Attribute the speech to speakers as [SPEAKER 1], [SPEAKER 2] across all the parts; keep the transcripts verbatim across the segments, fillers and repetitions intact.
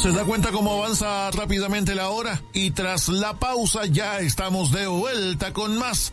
[SPEAKER 1] ¿Se da cuenta cómo avanza rápidamente la hora? Y tras la pausa ya estamos de vuelta con más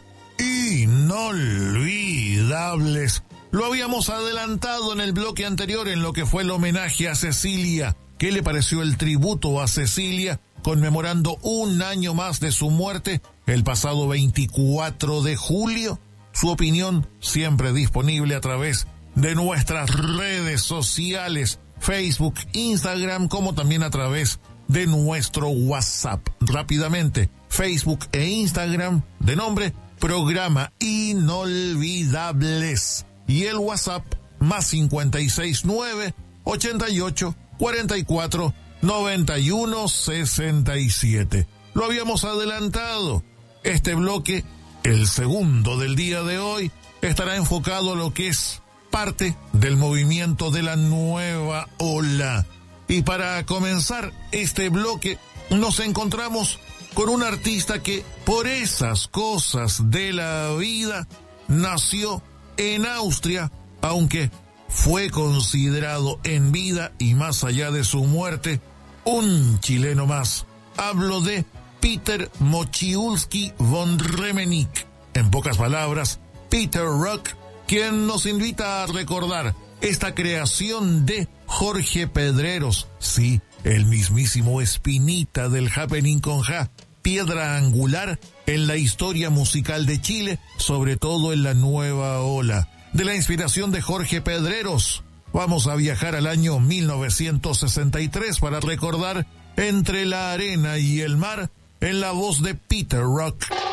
[SPEAKER 1] inolvidables. Lo habíamos adelantado en el bloque anterior en lo que fue el homenaje a Cecilia. ¿Qué le pareció el tributo a Cecilia conmemorando un año más de su muerte el pasado veinticuatro de julio? Su opinión siempre disponible a través de nuestras redes sociales, Facebook, Instagram, como también a través de nuestro WhatsApp. Rápidamente, Facebook e Instagram de nombre Programa Inolvidables. Y el WhatsApp más cincuenta y seis nueve, ochenta y ocho, cuarenta y cuatro, noventa y uno, sesenta y siete. Lo habíamos adelantado. Este bloque, el segundo del día de hoy, estará enfocado a lo que es parte del movimiento de la nueva ola. Y para comenzar este bloque, nos encontramos con un artista que, por esas cosas de la vida, nació en Austria, aunque fue considerado en vida y más allá de su muerte, un chileno más. Hablo de Peter Mochiulski von Remenick. En pocas palabras, Peter Rock, quien nos invita a recordar esta creación de Jorge Pedreros, sí, el mismísimo Espinita del Happening con Ja, piedra angular en la historia musical de Chile, sobre todo en la nueva ola. De la inspiración de Jorge Pedreros, vamos a viajar al año mil novecientos sesenta y tres para recordar Entre la arena y el mar en la voz de Peter Rock.